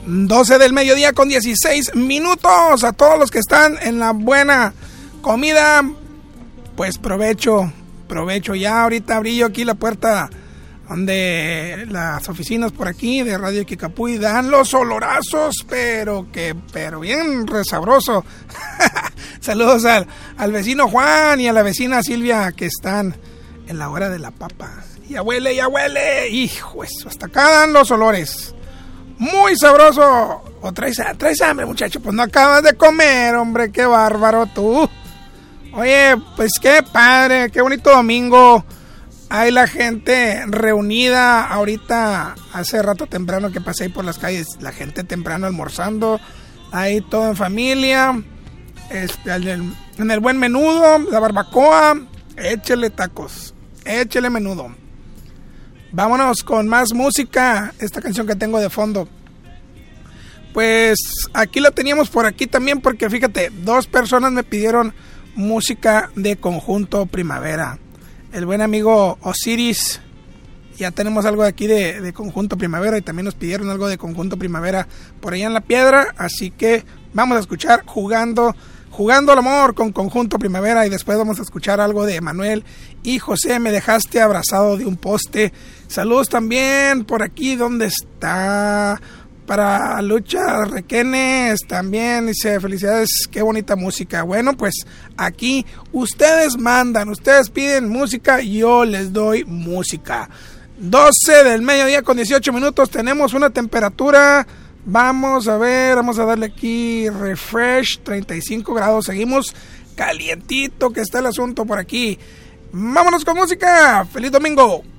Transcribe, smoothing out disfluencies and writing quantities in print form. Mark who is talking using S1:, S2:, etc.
S1: 12 del mediodía con 16 minutos. A todos los que están en la buena comida, pues provecho. Ya ahorita abrí yo aquí la puerta donde las oficinas por aquí de Radio Quicapuy dan los olorazos, pero bien resabroso. Saludos al vecino Juan y a la vecina Silvia, que están en la hora de la papa. Ya huele. Hijo, eso, hasta acá dan los olores. Muy sabroso. ¿O traes hambre, muchacho? Pues no acabas de comer, hombre, qué bárbaro tú. Oye, pues qué padre, qué bonito domingo. Hay la gente reunida ahorita, hace rato temprano que pasé ahí por las calles, la gente temprano almorzando, ahí todo en familia, en el buen menudo, la barbacoa, échele tacos, échele menudo. Vámonos con más música, esta canción que tengo de fondo. Pues aquí la teníamos por aquí también, porque fíjate, 2 personas me pidieron música de Conjunto Primavera. El buen amigo Osiris, ya tenemos algo de aquí de Conjunto Primavera, y también nos pidieron algo de Conjunto Primavera por allá en La Piedra, así que vamos a escuchar Jugando al Amor con Conjunto Primavera, y después vamos a escuchar algo de Manuel y José, Me Dejaste Abrazado de un Poste. Saludos también por aquí, ¿dónde está? Para Lucha Requenes también, dice, felicidades, qué bonita música. Bueno, pues aquí ustedes mandan, ustedes piden música, yo les doy música. 12 del mediodía con 18 minutos, tenemos una temperatura, vamos a darle aquí refresh, 35 grados, seguimos calientito que está el asunto por aquí. Vámonos con música, feliz domingo.